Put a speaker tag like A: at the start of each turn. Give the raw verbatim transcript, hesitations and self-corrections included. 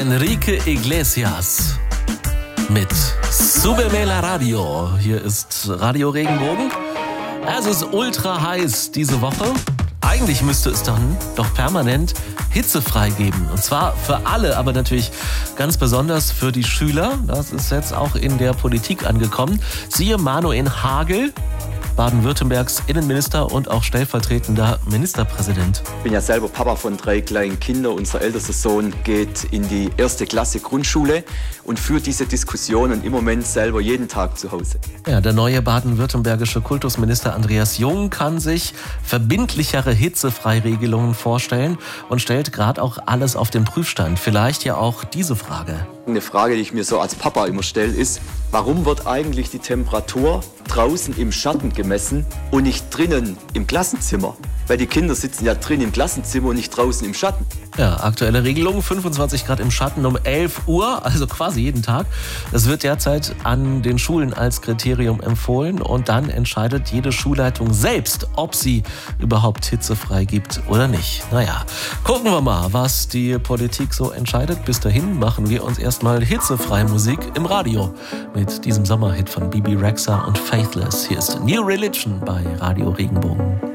A: Enrique Iglesias mit Súbeme la Radio. Hier ist Radio Regenbogen. Es ist ultra heiß diese Woche. Eigentlich müsste es dann doch permanent hitzefrei geben. Und zwar für alle, aber natürlich ganz besonders für die Schüler. Das ist jetzt auch in der Politik angekommen. Siehe Manuel Hagel, Baden-Württembergs Innenminister und auch stellvertretender Ministerpräsident.
B: Ich bin ja selber Papa von drei kleinen Kindern. Unser ältester Sohn geht in die erste Klasse Grundschule und führt diese Diskussionen im Moment selber jeden Tag zu Hause.
A: Ja, der neue baden-württembergische Kultusminister Andreas Jung kann sich verbindlichere Hitzefreiregelungen vorstellen und stellt gerade auch alles auf den Prüfstand. Vielleicht ja auch diese Frage.
B: Eine Frage, die ich mir so als Papa immer stelle, ist, warum wird eigentlich die Temperatur draußen im Schatten gemessen und nicht drinnen im Klassenzimmer? Weil die Kinder sitzen ja drin im Klassenzimmer und nicht draußen im Schatten.
A: Ja, aktuelle Regelung, fünfundzwanzig Grad im Schatten um elf Uhr, also quasi jeden Tag. Das wird derzeit an den Schulen als Kriterium empfohlen und dann entscheidet jede Schulleitung selbst, ob sie überhaupt hitzefrei gibt oder nicht. Naja, gucken wir mal, was die Politik so entscheidet. Bis dahin machen wir uns erstmal hitzefreie Musik im Radio mit diesem Sommerhit von Bebe Rexha und Faithless. Hier ist New Religion bei Radio Regenbogen.